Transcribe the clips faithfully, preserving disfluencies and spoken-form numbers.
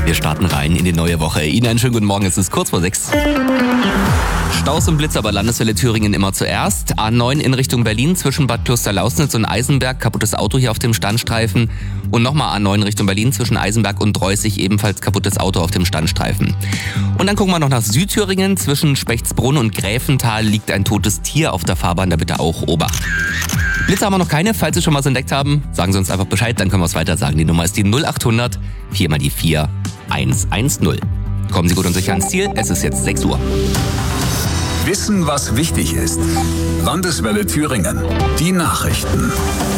Wir starten rein in die neue Woche. Ihnen einen schönen guten Morgen, es ist kurz vor sechs. Staus und Blitzer bei Landeswelle Thüringen immer zuerst. A neun in Richtung Berlin zwischen Bad Klosterlausnitz und Eisenberg. Kaputtes Auto hier auf dem Standstreifen. Und nochmal A neun Richtung Berlin zwischen Eisenberg und Dreußig. Ebenfalls kaputtes Auto auf dem Standstreifen. Und dann gucken wir noch nach Südthüringen. Zwischen Spechtsbrunn und Gräfental liegt ein totes Tier auf der Fahrbahn. Da bitte auch Obacht. Blitzer haben wir noch keine. Falls Sie schon was entdeckt haben, sagen Sie uns einfach Bescheid. Dann können wir es weiter sagen. Die Nummer ist die null acht hundert vier mal die vier eins eins null. Kommen Sie gut und sicher ans Ziel. Es ist jetzt sechs Uhr. Wissen, was wichtig ist. Landeswelle Thüringen. Die Nachrichten.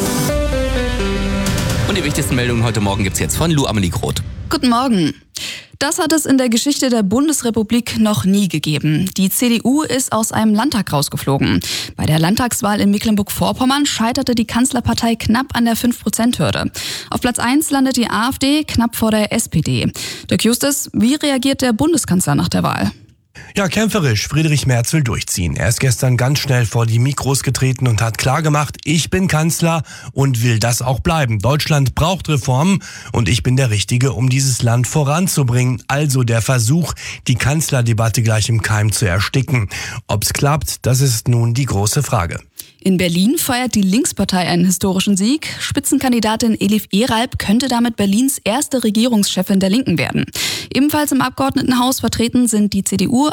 Und die wichtigsten Meldungen heute Morgen gibt's jetzt von Lou Amelie Groth. Guten Morgen. Das hat es in der Geschichte der Bundesrepublik noch nie gegeben. Die C D U ist aus einem Landtag rausgeflogen. Bei der Landtagswahl in Mecklenburg-Vorpommern scheiterte die Kanzlerpartei knapp an der fünf Prozent Hürde. Auf Platz eins landet die AfD knapp vor der S P D. Dirk Justus, wie reagiert der Bundeskanzler nach der Wahl? Ja, kämpferisch. Friedrich Merz will durchziehen. Er ist gestern ganz schnell vor die Mikros getreten und hat klargemacht, ich bin Kanzler und will das auch bleiben. Deutschland braucht Reformen und ich bin der Richtige, um dieses Land voranzubringen. Also der Versuch, die Kanzlerdebatte gleich im Keim zu ersticken. Ob's klappt, das ist nun die große Frage. In Berlin feiert die Linkspartei einen historischen Sieg. Spitzenkandidatin Elif Eralp könnte damit Berlins erste Regierungschefin der Linken werden. Ebenfalls im Abgeordnetenhaus vertreten sind die C D U,